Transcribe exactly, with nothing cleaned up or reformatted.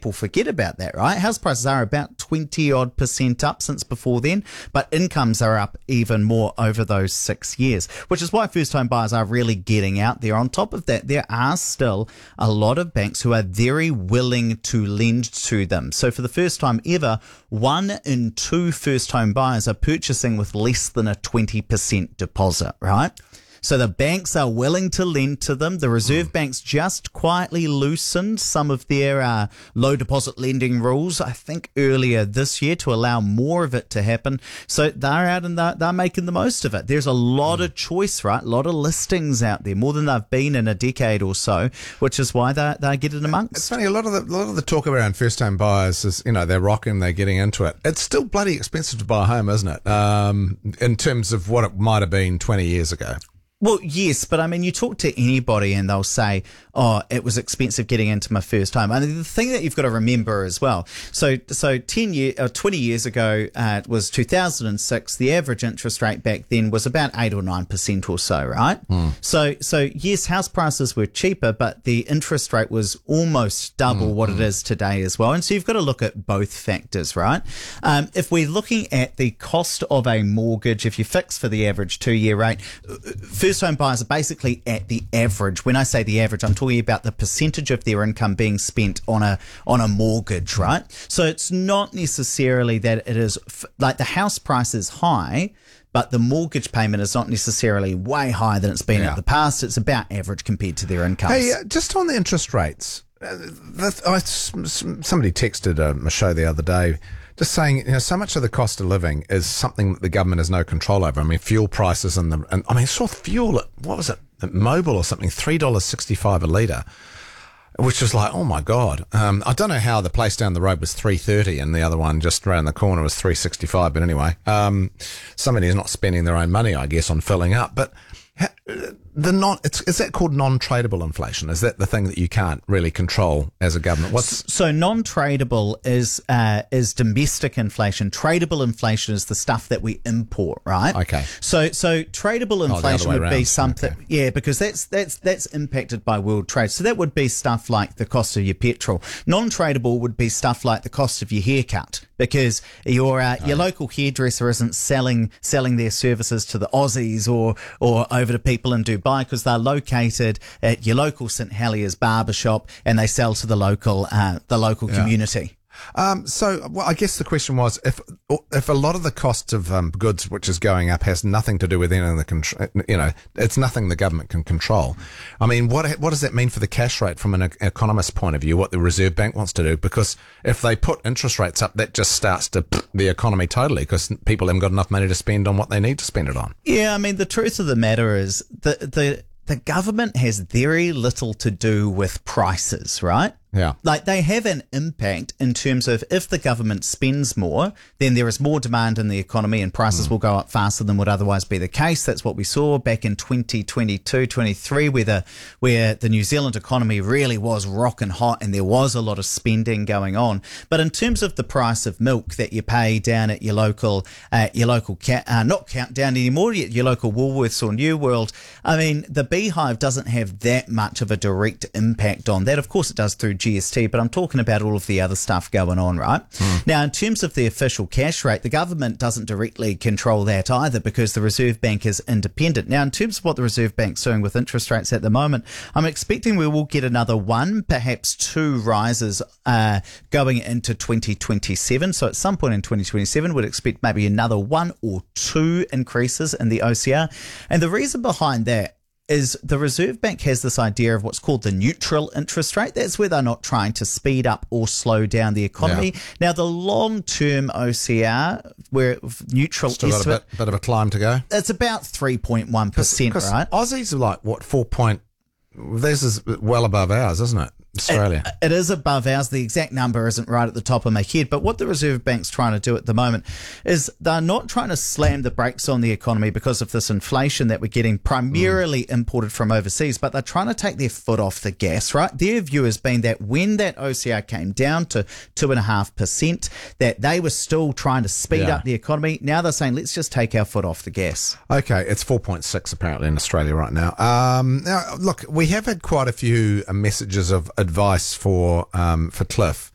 people forget about that, right? House prices are about twenty odd percent up since before then, but incomes are up even more over those six years, which is why first home buyers are really getting out there. On top of that, there are still a lot of banks who are very willing to lend to them. So for the first time ever, one in two first home buyers are purchasing with less than a twenty percent deposit, right? So the banks are willing to lend to them. The Reserve mm. Bank's just quietly loosened some of their uh, low deposit lending rules, I think earlier this year, to allow more of it to happen. So they're out and they're, they're making the most of it. There's a lot mm. of choice, right? A lot of listings out there, more than they've been in a decade or so, which is why they're, they're getting amongst. It's funny, a lot of the, a lot of the talk around first home buyers is, you know, they're rocking, they're getting into it. It's still bloody expensive to buy a home, isn't it? Um, in terms of what it might have been twenty years ago. Well, yes, but I mean, you talk to anybody and they'll say, oh, it was expensive getting into my first home. I mean, the thing that you've got to remember as well, so so ten year, or twenty years ago, uh, it was two thousand six, the average interest rate back then was about eight or nine percent or so, right? Mm. So, so yes, house prices were cheaper, but the interest rate was almost double mm, what mm. it is today as well. And so you've got to look at both factors, right? Um, if we're looking at the cost of a mortgage, if you fix for the average two-year rate, first home buyers are basically at the average. When I say the average, I'm talking about the percentage of their income being spent on a on a mortgage, right? So it's not necessarily that it is f- like the house price is high, but the mortgage payment is not necessarily way higher than it's been yeah. in the past. It's about average compared to their incomes. Hey, uh, just on the interest rates, uh, the, I, somebody texted um, a show the other day just saying, you know, so much of the cost of living is something that the government has no control over. I mean, fuel prices and the, and I mean, saw fuel at, what was it, at Mobil or something, three dollars sixty-five a litre, which was like, oh my God. Um, I don't know how the place down the road was three thirty and the other one just around the corner was three sixty-five. But anyway, um, somebody's not spending their own money, I guess, on filling up. But the non, it's, is that called non-tradable inflation? Is that the thing that you can't really control as a government? What's so non-tradable is uh, is domestic inflation. Tradable inflation is the stuff that we import, right? Okay. So so tradable inflation oh, would around. be something, okay. yeah, because that's that's that's impacted by world trade. So that would be stuff like the cost of your petrol. Non-tradable would be stuff like the cost of your haircut, because your uh, oh. your local hairdresser isn't selling selling their services to the Aussies or or over to people in Dubai, because they're located at your local St Heliers barbershop and they sell to the local uh, the local yeah. community. Um, so, well, I guess the question was, if if a lot of the cost of um, goods which is going up has nothing to do with anything the contr- you know, it's nothing the government can control. I mean, what what does that mean for the cash rate from an economist point of view? What the Reserve Bank wants to do? Because if they put interest rates up, that just starts to the economy totally, because people haven't got enough money to spend on what they need to spend it on. Yeah, I mean, the truth of the matter is the the the government has very little to do with prices, right? Yeah. Like, they have an impact in terms of if the government spends more, then there is more demand in the economy and prices mm. will go up faster than would otherwise be the case. That's what we saw back in twenty twenty-two, twenty-three, where the, where the New Zealand economy really was rocking hot and there was a lot of spending going on. But in terms of the price of milk that you pay down at your local, uh, your local, ca- uh, not Countdown anymore, your local Woolworths or New World, I mean, the Beehive doesn't have that much of a direct impact on that. Of course it does through G S T, but I'm talking about all of the other stuff going on, right? Mm. Now, in terms of the official cash rate, the government doesn't directly control that either, because the Reserve Bank is independent. Now, in terms of what the Reserve Bank's doing with interest rates at the moment, I'm expecting we will get another one, perhaps two rises uh, going into twenty twenty-seven. So at some point in twenty twenty-seven, we'd expect maybe another one or two increases in the O C R. And the reason behind that is the Reserve Bank has this idea of what's called the neutral interest rate. That's where they're not trying to speed up or slow down the economy. Yeah. Now, the long-term O C R, where neutral Still estimate, got a bit, bit of a climb to go. It's about three point one percent, right? Aussies are like, what, four point... This is well above ours, isn't it? Australia. It, it is above ours. The exact number isn't right at the top of my head, but what the Reserve Bank's trying to do at the moment is they're not trying to slam the brakes on the economy because of this inflation that we're getting primarily mm. imported from overseas, but they're trying to take their foot off the gas, right? Their view has been that when that O C R came down to two point five percent, that they were still trying to speed yeah. up the economy. Now they're saying, let's just take our foot off the gas. Okay, it's four point six apparently in Australia right now. Um, now, look, we have had quite a few uh, messages of advice for um, for Cliff